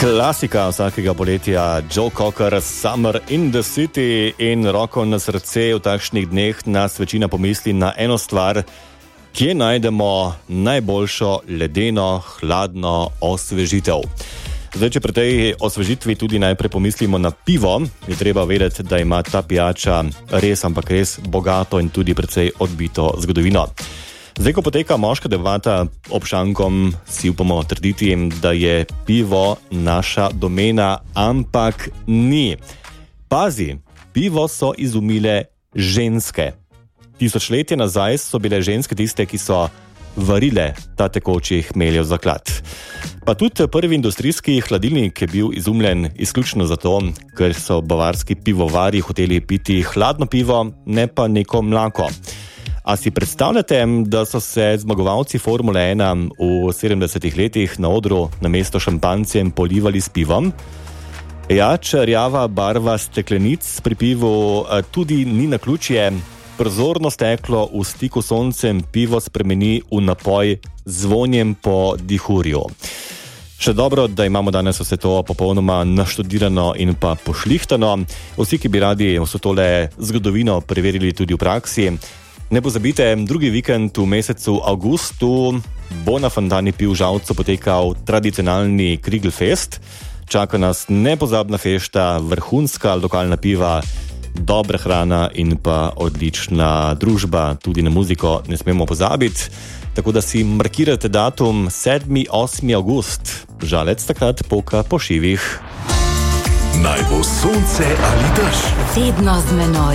Klasika vsakega poletja, Joe Cocker, Summer in the City, in roko na srce, v takšnih dneh nas večina pomisli na eno stvar, kje najdemo najboljšo ledeno, hladno osvežitev. Zdaj, če pri tej osvežitvi tudi najprej pomislimo na pivo, je treba vedeti, da ima ta pijača res, ampak res bogato in tudi precej odbito zgodovino. Zdaj, ko poteka moška debata ob šankom, si upamo trditi, da je pivo naša domena, ampak ni. Pazi, pivo so izumile ženske. Tisočletje nazaj so bile ženske tiste, ki so varile ta tekoči hmeljev zaklad. Pa tudi prvi industrijski hladilnik je bil izumljen izključno zato, ker so bavarski pivovari hoteli piti hladno pivo, ne pa neko mlako. A si predstavljate, da so se zmagovalci Formule 1 v 70-ih letih na odru namesto šampanjcem polivali s pivom? Ja, rjava barva steklenic pri pivu tudi ni naključje. Prozorno steklo v stiku s soncem pivo spremeni v napoj z vonjem po dihurju. Še dobro, da imamo danes vse to popolnoma naštudirano in pa pošlihtano. Vsi, ki bi radi vso tole zgodovino preverili tudi v praksi, ne pozabite, drugi vikend v mesecu avgustu bo na Fontani Piv v Žalcu potekal tradicionalni Krigelfest. Čaka nas nepozabna fešta, vrhunska lokalna piva, dobra hrana in pa odlična družba. Tudi na muziko ne smemo pozabiti. Tako da si markirate datum 7.8. avgust. Žalec takrat poka po šivih. Naj bo sonce ali dež. Vedno z menoj.